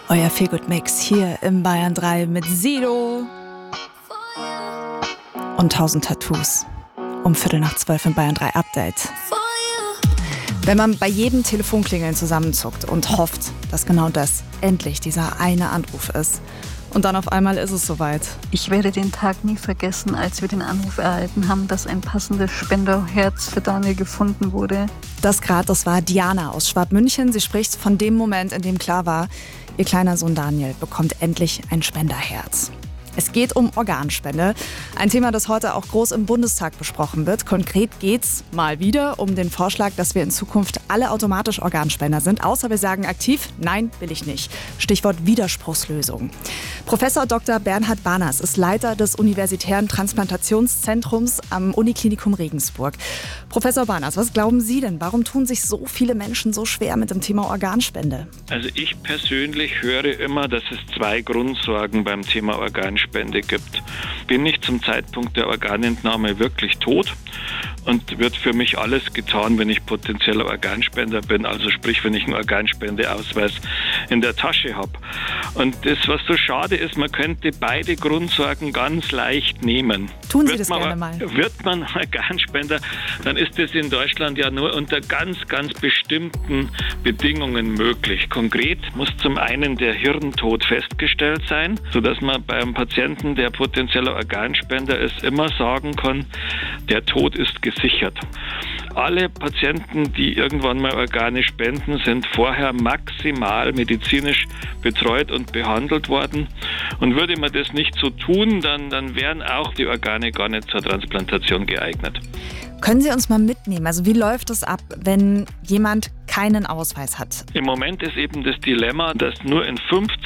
Euer Feelgood-Mix hier im Bayern 3 mit Sido und 1000 Tattoos. Um 11:45 im Bayern 3 Update. Wenn man bei jedem Telefonklingeln zusammenzuckt und hofft, dass genau das endlich dieser eine Anruf ist. Und dann auf einmal ist es soweit. Ich werde den Tag nie vergessen, als wir den Anruf erhalten haben, dass ein passendes Spenderherz für Daniel gefunden wurde. Das war Diana aus Schwabmünchen. Sie spricht von dem Moment, in dem klar war, ihr kleiner Sohn Daniel bekommt endlich ein Spenderherz. Es geht um Organspende, ein Thema, das heute auch groß im Bundestag besprochen wird. Konkret geht's mal wieder um den Vorschlag, dass wir in Zukunft alle automatisch Organspender sind, außer wir sagen aktiv, nein, will ich nicht. Stichwort Widerspruchslösung. Professor Dr. Bernhard Barnas ist Leiter des Universitären Transplantationszentrums am Uniklinikum Regensburg. Professor Barnas, was glauben Sie denn? Warum tun sich so viele Menschen so schwer mit dem Thema Organspende? Also ich persönlich höre immer, dass es zwei Grundsorgen beim Thema Organspende gibt. Bin ich zum Zeitpunkt der Organentnahme wirklich tot? Und wird für mich alles getan, wenn ich potenzieller Organspender bin, also sprich, wenn ich einen Organspendeausweis in der Tasche habe. Und das, was so schade ist, man könnte beide Grundsorgen ganz leicht nehmen. Tun Sie das gerne mal. Wird man Organspender, dann ist das in Deutschland ja nur unter ganz, ganz bestimmten Bedingungen möglich. Konkret muss zum einen der Hirntod festgestellt sein, sodass man bei einem Patienten, der potenzieller Organspender ist, immer sagen kann, der Tod ist gesichert. Alle Patienten, die irgendwann mal Organe spenden, sind vorher maximal medizinisch betreut und behandelt worden. Und würde man das nicht so tun, dann wären auch die Organe gar nicht zur Transplantation geeignet. Können Sie uns mal mitnehmen? Also wie läuft es ab, wenn jemand keinen Ausweis hat? Im Moment ist eben das Dilemma, dass nur in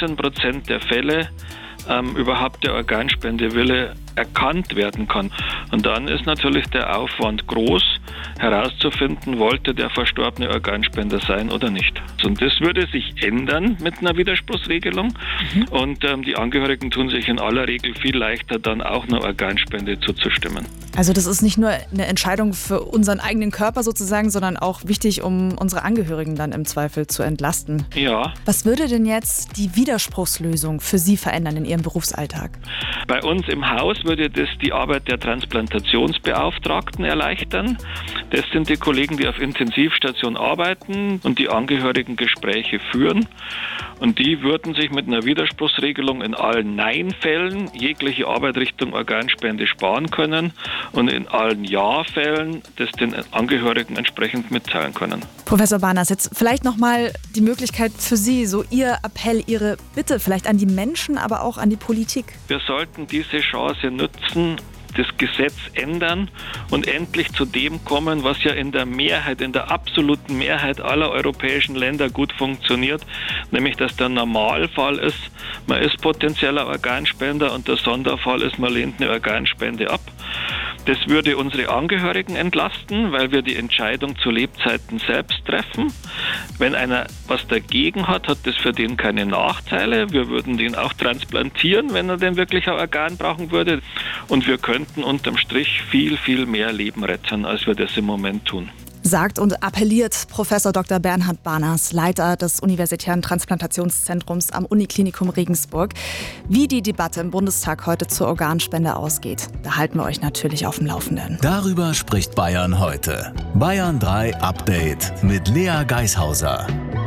15% der Fälle überhaupt der Organspendewille erkannt werden kann. Und dann ist natürlich der Aufwand groß, herauszufinden, wollte der Verstorbene Organspender sein oder nicht. Und das würde sich ändern mit einer Widerspruchsregelung. Und die Angehörigen tun sich in aller Regel viel leichter, dann auch einer Organspende zuzustimmen. Also das ist nicht nur eine Entscheidung für unseren eigenen Körper sozusagen, sondern auch wichtig, um unsere Angehörigen dann im Zweifel zu entlasten. Ja. Was würde denn jetzt die Widerspruchslösung für Sie verändern in Ihrem Berufsalltag? Bei uns im Haus würde das die Arbeit der Transplantationsbeauftragten erleichtern. Das sind die Kollegen, die auf Intensivstation arbeiten und die Angehörigen Gespräche führen. Und die würden sich mit einer Widerspruchsregelung in allen Nein-Fällen jegliche Arbeit Richtung Organspende sparen können und in allen Ja-Fällen das den Angehörigen entsprechend mitteilen können. Professor Barnas, jetzt vielleicht nochmal die Möglichkeit für Sie, so Ihr Appell, Ihre Bitte vielleicht an die Menschen, aber auch an die Politik. Wir sollten diese Chance nutzen, das Gesetz ändern und endlich zu dem kommen, was ja in der absoluten Mehrheit aller europäischen Länder gut funktioniert, nämlich dass der Normalfall ist, man ist potenzieller Organspender und der Sonderfall ist, man lehnt eine Organspende ab. Das würde unsere Angehörigen entlasten, weil wir die Entscheidung zu Lebzeiten selbst treffen. Wenn einer was dagegen hat, hat das für den keine Nachteile. Wir würden den auch transplantieren, wenn er denn wirklich ein Organ brauchen würde. Und wir könnten unterm Strich viel, viel mehr Leben retten, als wir das im Moment tun. Sagt und appelliert Professor Dr. Bernhard Barnas, Leiter des Universitären Transplantationszentrums am Uniklinikum Regensburg. Wie die Debatte im Bundestag heute zur Organspende ausgeht, da halten wir euch natürlich auf dem Laufenden. Darüber spricht Bayern heute. Bayern 3 Update mit Lea Geishauser.